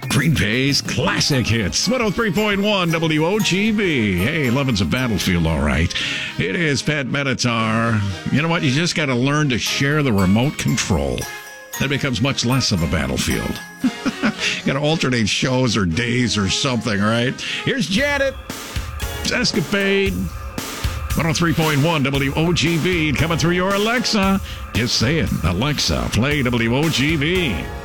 Green Bay's classic hits. 103.1 WOGB. Hey, Levin's a Battlefield, all right. It is Pat Benatar. You know what? You just got to learn to share the remote control. That becomes much less of a battlefield. Got to alternate shows or days or something, right? Here's Janet. It's Escapade. 103.1 WOGB coming through your Alexa. Just say it. Alexa, play WOGB.